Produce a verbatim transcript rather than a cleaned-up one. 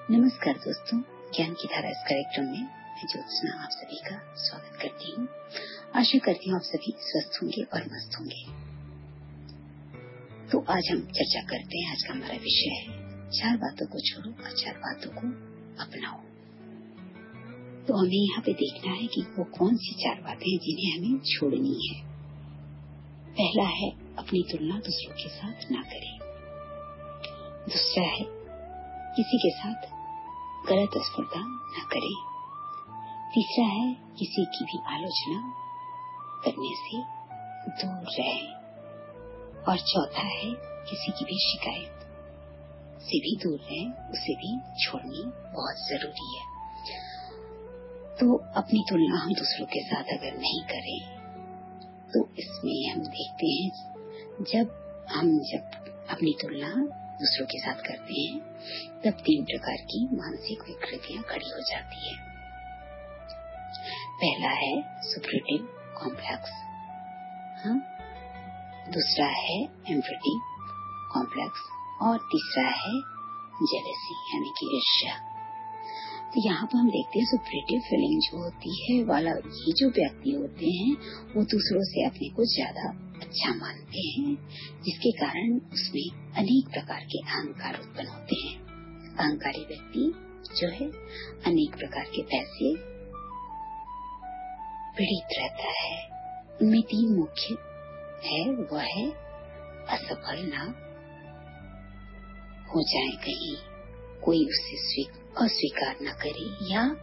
नमस्कार दोस्तों, ज्ञान की धारा इस कार्यक्रम में मैं ज्योत्सना आप सभी का स्वागत करती हूँ। आशा करती हूँ आप सभी स्वस्थ होंगे और मस्त होंगे। तो आज हम चर्चा करते हैं। आज का हमारा विषय है चार बातों को छोड़ो और चार बातों को अपनाओ। तो हमें यहाँ पे देखना है कि वो कौन सी चार बातें हैं जिन्हें हमें छोड़नी है। पहला है अपनी तुलना दूसरों के साथ ना करें। दूसरा है किसी के साथ गलत स्पर्धा न करें। तीसरा है किसी की भी आलोचना करने से दूर रहें। और चौथा है किसी की भी शिकायत से भी दूर रहें, उसे भी छोड़नी बहुत जरूरी है। तो अपनी तुलना हम दूसरों के साथ अगर नहीं करें तो इसमें हम देखते हैं जब हम जब अपनी तुलना दूसरों के साथ करते हैं तब तीन प्रकार की मानसिक विकृतियां खड़ी हो जाती है। पहला है सुपरेटिव कॉम्प्लेक्स, हाँ, दूसरा है एम्प्रेटिव कॉम्प्लेक्स और तीसरा है जेलसी यानी कि ईर्ष्या। तो यहाँ पर हम देखते हैं सुपरेटिव फीलिंग जो होती है वाला ये जो व्यक्ति होते हैं वो दूसरों से अपने को ज्यादा अच्छा मानते हैं, जिसके कारण उसमें अनेक प्रकार के अहंकार उत्पन्न होते हैं। अहंकारी व्यक्ति जो है अनेक प्रकार के पैसे पीड़ित रहता है। उनमें तीन मुख्य है, वह है असफल ना हो जाए, कहीं कोई उससे अस्वीकार न करे या